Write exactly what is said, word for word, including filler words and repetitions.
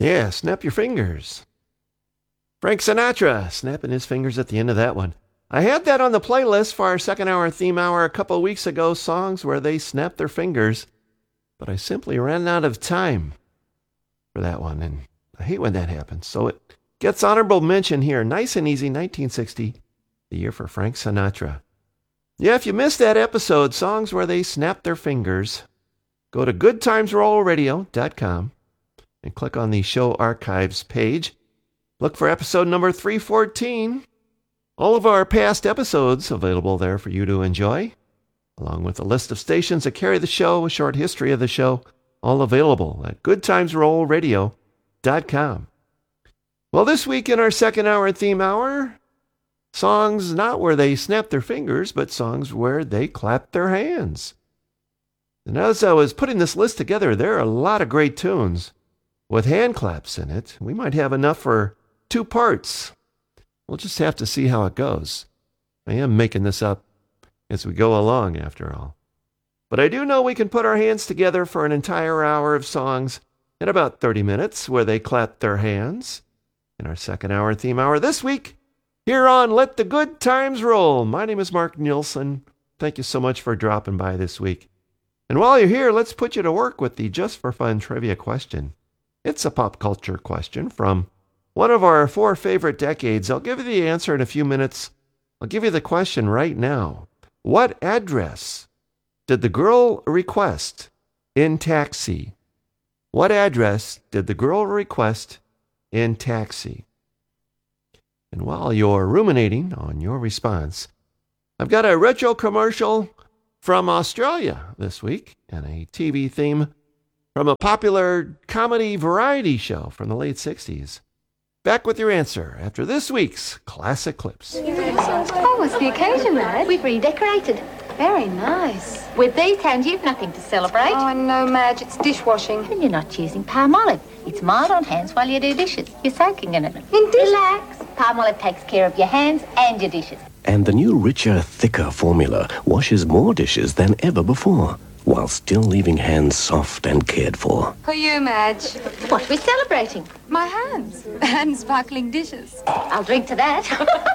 Yeah, snap your fingers. Frank Sinatra, snapping his fingers at the end of that one. I had that on the playlist for our second hour theme hour a couple of weeks ago, songs where they snap their fingers, but I simply ran out of time for that one, and I hate when that happens. So it gets honorable mention here. Nice and easy, nineteen sixty, the year for Frank Sinatra. Yeah, if you missed that episode, songs where they snap their fingers, go to good times roll radio dot com and click on the show archives page. Look for episode number three fourteen. All of our past episodes available there for you to enjoy, along with a list of stations that carry the show, a short history of the show, all available at good times roll radio dot com. Well, this week in our second hour theme hour, songs not where they snap their fingers, but songs where they clap their hands. And as I was putting this list together, there are a lot of great tunes with hand claps in it. We might have enough for two parts. We'll just have to see how it goes. I am making this up as we go along, after all. But I do know we can put our hands together for an entire hour of songs in about thirty minutes where they clap their hands. In our second hour theme hour this week, here on Let the Good Times Roll. My name is Mark Nielsen. Thank you so much for dropping by this week. And while you're here, let's put you to work with the Just for Fun trivia question. It's a pop culture question from one of our four favorite decades. I'll give you the answer in a few minutes. I'll give you the question right now. What address did the girl request in Taxi? What address did the girl request in Taxi? And while you're ruminating on your response, I've got a retro commercial from Australia this week and a T V theme from a popular comedy variety show from the late sixties. Back with your answer after this week's Classic Clips. Oh, what's the occasion, Madge? We've redecorated. Very nice. With these hands, you've nothing to celebrate. Oh, no, Madge, it's dishwashing. And you're not choosing palm olive. It's mild on hands while you do dishes. You're soaking in it. In dish- Relax. Palm olive takes care of your hands and your dishes. And the new richer, thicker formula washes more dishes than ever before, while still leaving hands soft and cared for. For you, Madge. What are we celebrating? My hands. And sparkling dishes. I'll drink to that.